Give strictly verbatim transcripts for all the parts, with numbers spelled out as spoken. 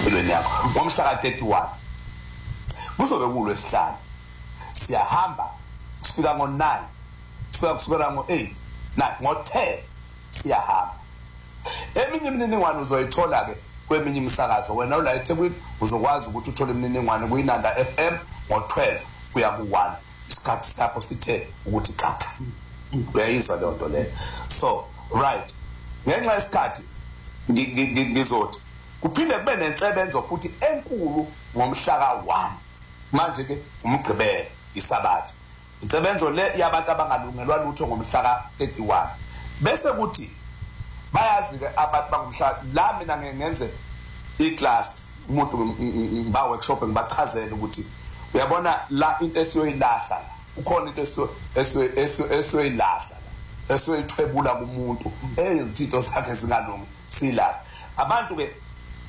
empilweni yakho ngomhla ka thirty-one kuzobe kulwesihlanu siyahamba sifika ngo nine sifika kusukela ngo eight na ngo ten siyahamba eminye imininingwane uzoyithola ke kweminye imisakazo wena ula eThekwini uzokwazi ukuthi uthole imininingwane kuyiNanda F M ngo twelve kuya ku one isikhathi sakho sithe ukuthi xaxa uyayizwa le nto le so right ngenxa yesikhathi ngizothi kuphinde kube nensebenzo futhi enkulu ngomhla ka one manje ke umgqibelo isabatha insebenzo le yabantu abangalungelwa lutho ngomhla ka thirty-one bese kuthi bayazi ke abantu bangumhla la mina ngenze iclass umuntu ngiba workshop ngibachazela ukuthi uyabona la into esiyoyilahla ukhona into esiyo esiyoyilahla esiyoyithwebula kumuntu ezinto zakhe zingalungi silahla abantu ke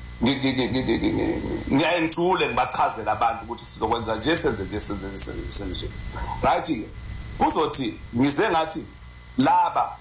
ngiyayintule ngibachazela abantu ukuthi sizokwenza nje senze nje senze nje right ke kuzothi ngize ngathi laba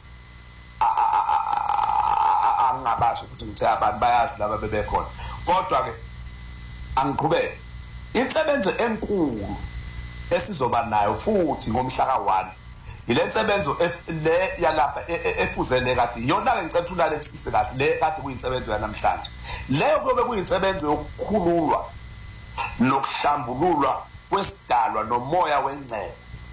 angabasho futhi ngithe abantu bayazi laba bebekhona kodwa ke angiqhubeke insebenzo enkulu esizoba nayo futhi ngomhla ka one ile nsebenzo le yalapha efuzele kade yona ke ngicela ulale kusise kahle le kade kuyinsebenzo yanamhlanje leyo kube kuyinsebenzo yokukhululwa nokuhlambululwa kwesidalwa nomoya wengcebo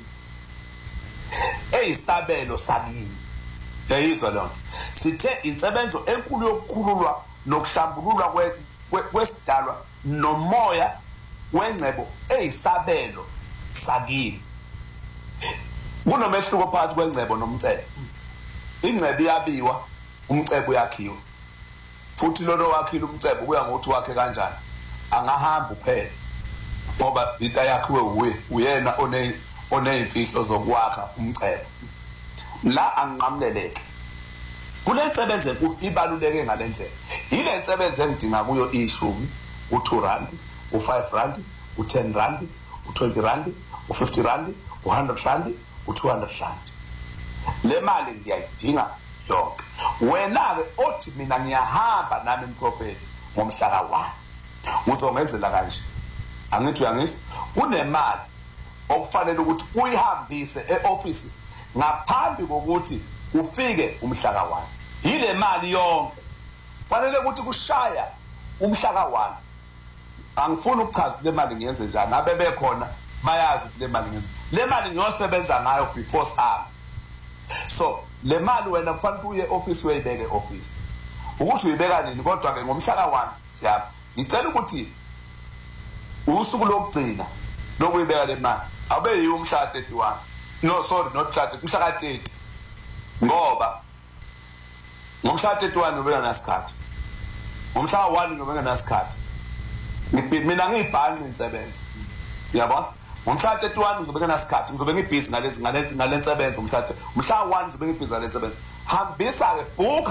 eyisabelo sakini yayizwa lo sithe insebenzo enkulu yokukhululwa nokuhlambululwa kwesidalwa nomoya wengcebo eyisabelo sakini kunomehluko phakathi kwengcebo nomcebo ingcebo iyabiwa umcebo uyakhiwa futhi lolo wakhile umcebo kuya ngokuthi wakhe kanjani angahamba uphela ngoba into yakhiwe uye uyena one oneyimfihlo zokwakha umcebo la angiqamleleke kule nsebenzo enkulu ibaluleke ngalendlela ile nsebenzo engidinga kuyo ishumi u two rand u five rand u ten rand u twenty rand u fifty rand u one hundred rand u two hundred rand le mali ngiyayidinga yonke wena ke othi mina ngiyahamba nami umprofeti ngomhla ka one uzongenzela kanje angithi uyangizwa kunemali okufanele ukuthi uyihambise eoffice ngaphambi kokuthi ufike umhla ka one yile mali yonke fanele ukuthi kushaya umhla ka one angifuni ukuchaza le mali ngiyenze njani nabe bekhona bayazi le mali ngiyenze le mali ngiyosebenza ngayo before sami so le mali wena kufanele uye office uyibeke office ukuthi uyibeka nini kodwa ke ngomhla ka one siyapha ngicela ukuthi usuku lokugcina lokuyibeka le mali abe yiyo umhla thirty-one no sorry not thirty umhla ka thirty ngoba ngomhla thirty-one ubeka nasikhathi ngomhla one ubeka nasikhathi mina ngiyibhanqi insebenzo uyabona ngomhla thirty-one uzobeka nasikhathi ngizobe ngibhizi ngalezi ngalenze ngalensebenzo umhla umhla one uzobe ngibhizi ngalensebenzo hambisa ke book